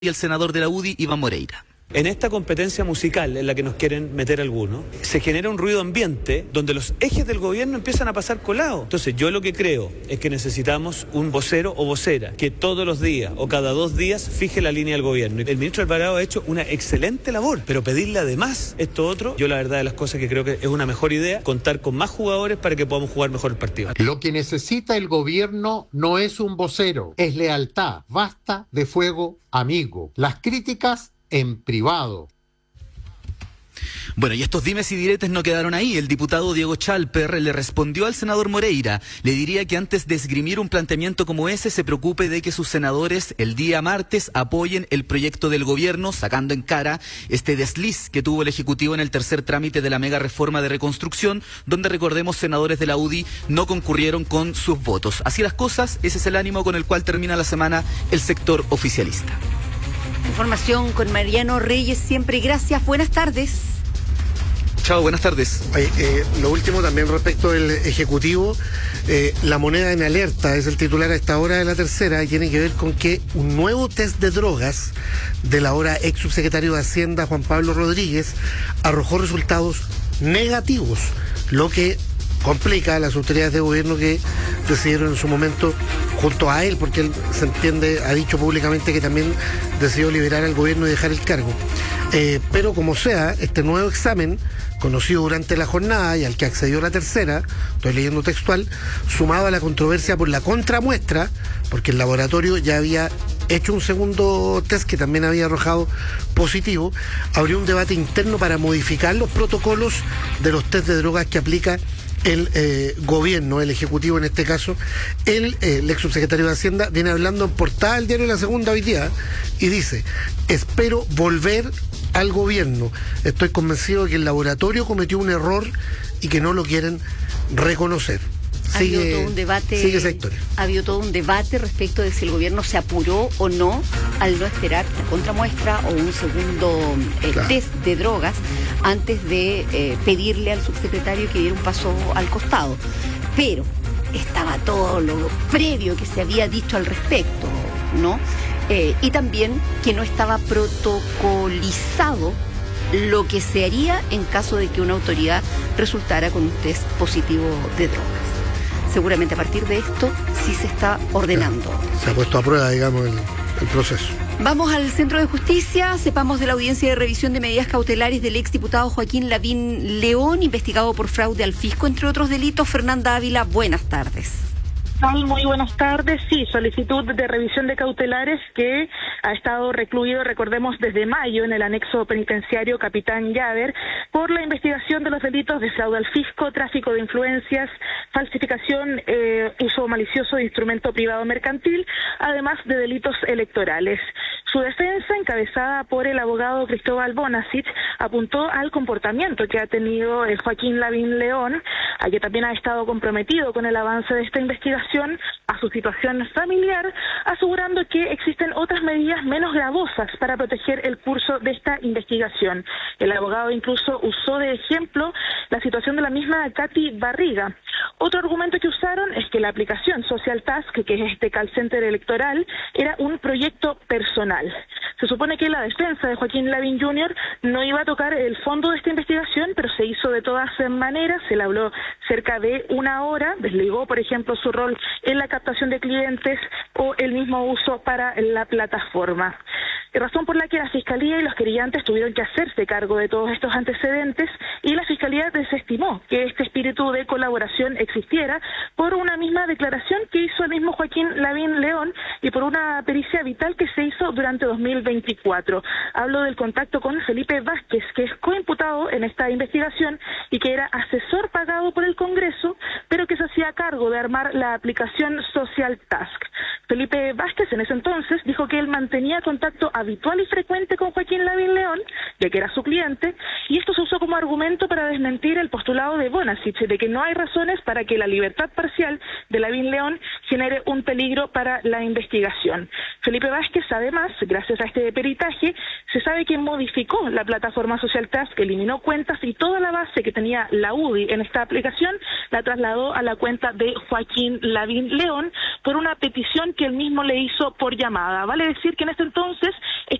y el senador de la UDI, Iván Moreira. En esta competencia musical en la que nos quieren meter algunos, se genera un ruido ambiente donde los ejes del gobierno empiezan a pasar colados. Entonces yo lo que creo es que necesitamos un vocero o vocera que todos los días o cada 2 días fije la línea del gobierno. El ministro Alvarado ha hecho una excelente labor, pero pedirle además esto otro, yo la verdad de las cosas que creo que es una mejor idea, contar con más jugadores para que podamos jugar mejor el partido. Lo que necesita el gobierno no es un vocero, es lealtad. Basta de fuego amigo. Las críticas en privado. Bueno, y estos dimes y diretes no quedaron ahí. El diputado Diego Chalper le respondió al senador Moreira. Le diría que antes de esgrimir un planteamiento como ese, se preocupe de que sus senadores el día martes apoyen el proyecto del gobierno, sacando en cara este desliz que tuvo el Ejecutivo en el tercer trámite de la mega reforma de reconstrucción, donde, recordemos, senadores de la UDI no concurrieron con sus votos. Así las cosas, ese es el ánimo con el cual termina la semana el sector oficialista. Información con Mariano Reyes, siempre gracias. Buenas tardes. Chao, buenas tardes. Lo último también respecto del Ejecutivo, la moneda en alerta es el titular a esta hora de la tercera y tiene que ver con que un nuevo test de drogas del ahora ex subsecretario de Hacienda Juan Pablo Rodríguez arrojó resultados negativos, lo que complica a las autoridades de gobierno que decidieron en su momento junto a él, porque él se entiende, ha dicho públicamente que también decidió liberar al gobierno y dejar el cargo. Pero como sea, este nuevo examen, conocido durante la jornada y al que accedió la tercera, estoy leyendo textual, sumado a la controversia por la contramuestra, porque el laboratorio ya había hecho un segundo test que también había arrojado positivo, abrió un debate interno para modificar los protocolos de los test de drogas que aplica el gobierno, el Ejecutivo en este caso. El ex subsecretario de Hacienda viene hablando en portada del diario La Segunda hoy día y dice: espero volver al gobierno. Estoy convencido de que el laboratorio cometió un error y que no lo quieren reconocer. Sigue esa historia. Ha habido todo un debate respecto de si el gobierno se apuró o no al no esperar la contramuestra o un segundo test de drogas antes de pedirle al subsecretario que diera un paso al costado. Pero estaba todo lo previo que se había dicho al respecto, ¿no? Y también que no estaba protocolizado lo que se haría en caso de que una autoridad resultara con un test positivo de drogas. Seguramente a partir de esto sí se está ordenando. Se ha puesto a prueba, digamos, el proceso. Vamos al Centro de Justicia. Sepamos de la audiencia de revisión de medidas cautelares del exdiputado Joaquín Lavín León, investigado por fraude al fisco, entre otros delitos. Fernanda Ávila, buenas tardes. Muy buenas tardes. Sí, solicitud de revisión de cautelares que ha estado recluido, recordemos, desde mayo en el anexo penitenciario Capitán Llaver por la investigación de los delitos de fraude al fisco, tráfico de influencias, falsificación, uso malicioso de instrumento privado mercantil, además de delitos electorales. Su defensa, encabezada por el abogado Cristóbal Bonasich, apuntó al comportamiento que ha tenido Joaquín Lavín León, a que también ha estado comprometido con el avance de esta investigación, a su situación familiar, asegurando que existen otras medidas menos gravosas para proteger el curso de esta investigación. El abogado incluso usó de ejemplo la situación de la misma Katy Barriga. Otro argumento que usaron es que la aplicación Social Task, que es este call center electoral, era un proyecto personal. Se supone que la defensa de Joaquín Lavín Jr. no iba a tocar el fondo de esta investigación, pero se hizo de todas maneras. Se le habló cerca de 1 hora, desligó, por ejemplo, su rol en la captación de clientes o el mismo uso para la plataforma. Razón por la que la Fiscalía y los querellantes tuvieron que hacerse cargo de todos estos antecedentes, y la Fiscalía desestimó que este espíritu de colaboración existiera por una misma declaración que hizo el mismo Joaquín Lavín León y por una pericia vital que se hizo durante 2024. Hablo del contacto con Felipe Vázquez, que es coimputado en esta investigación y que era asesor pagado por el Congreso, pero que se hacía cargo de armar la aplicación Social Task. Felipe Vázquez en ese entonces dijo que él mantenía contacto habitual y frecuente con Joaquín Lavín León, ya que era su cliente, y esto se usó como argumento para desmentir el postulado de Bonasich de que no hay razones para que la libertad parcial de Lavín León genere un peligro para la investigación. Felipe Vázquez, además, gracias a este peritaje, Se sabe que modificó la plataforma Social Task, que eliminó cuentas y toda la base que tenía la UDI en esta aplicación la trasladó a la cuenta de Joaquín Lavín León por una petición que él mismo le hizo por llamada. Vale decir que en este entonces